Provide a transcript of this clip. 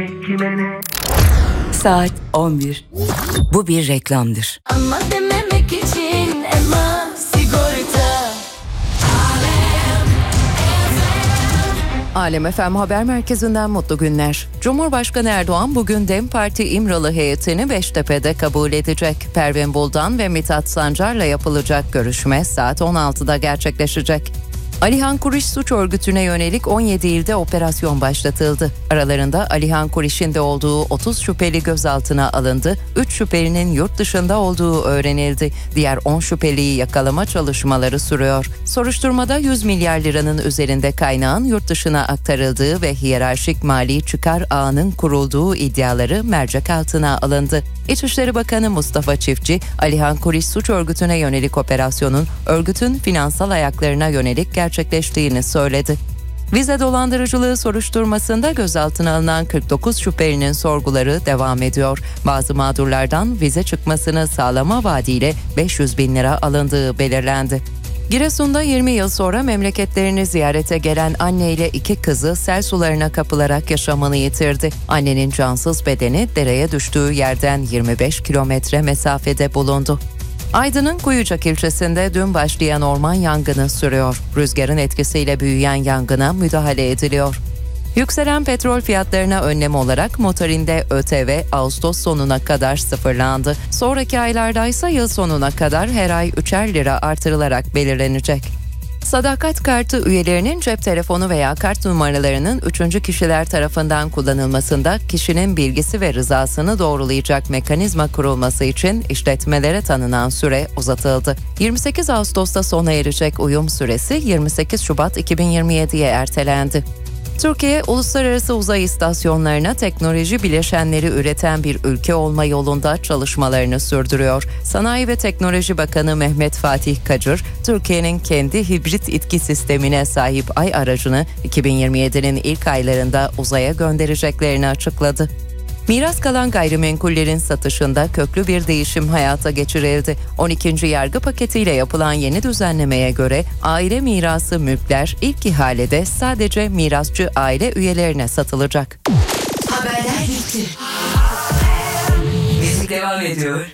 Saat 11. Bu bir reklamdır. Ama dememek için Ema Sigorta. Alem FM Haber Merkezi'nden mutlu günler. Cumhurbaşkanı Erdoğan bugün DEM Parti İmralı heyetini Beştepe'de kabul edecek. Pervin Buldan ve Mithat Sancar'la yapılacak görüşme saat 16'da gerçekleşecek. Alihan Kuriş suç örgütüne yönelik 17 ilde operasyon başlatıldı. Aralarında Alihan Kuriş'in de olduğu 30 şüpheli gözaltına alındı. 3 şüphelinin yurt dışında olduğu öğrenildi. Diğer 10 şüpheliyi yakalama çalışmaları sürüyor. Soruşturmada 100 milyar liranın üzerinde kaynağın yurt dışına aktarıldığı ve hiyerarşik mali çıkar ağının kurulduğu iddiaları mercek altına alındı. İçişleri Bakanı Mustafa Çiftçi, Alihan Kuriş suç örgütüne yönelik operasyonun örgütün finansal ayaklarına yönelik gerçekleştiğini söyledi. Vize dolandırıcılığı soruşturmasında gözaltına alınan 49 şüphelinin sorguları devam ediyor. Bazı mağdurlardan vize çıkmasını sağlama vaadiyle 500 bin lira alındığı belirlendi. Giresun'da 20 yıl sonra memleketlerini ziyarete gelen anne ile 2 kızı sel sularına kapılarak yaşamını yitirdi. Annenin cansız bedeni dereye düştüğü yerden 25 kilometre mesafede bulundu. Aydın'ın Kuyucak ilçesinde dün başlayan orman yangını sürüyor. Rüzgarın etkisiyle büyüyen yangına müdahale ediliyor. Yükselen petrol fiyatlarına önlem olarak motorinde ÖTV Ağustos sonuna kadar sıfırlandı. Sonraki aylarda ise yıl sonuna kadar her ay 3'er lira artırılarak belirlenecek. Sadakat kartı üyelerinin cep telefonu veya kart numaralarının 3. kişiler tarafından kullanılmasında kişinin bilgisi ve rızasını doğrulayacak mekanizma kurulması için işletmelere tanınan süre uzatıldı. 28 Ağustos'ta sona erecek uyum süresi 28 Şubat 2027'ye ertelendi. Türkiye, uluslararası uzay istasyonlarına teknoloji bileşenleri üreten bir ülke olma yolunda çalışmalarını sürdürüyor. Sanayi ve Teknoloji Bakanı Mehmet Fatih Kacır, Türkiye'nin kendi hibrit itki sistemine sahip Ay aracını 2027'nin ilk aylarında uzaya göndereceklerini açıkladı. Miras kalan gayrimenkullerin satışında köklü bir değişim hayata geçirildi. 12. yargı paketiyle yapılan yeni düzenlemeye göre aile mirası mülkler ilk ihalede sadece mirasçı aile üyelerine satılacak. Haberler bitti. Müzik devam ediyor.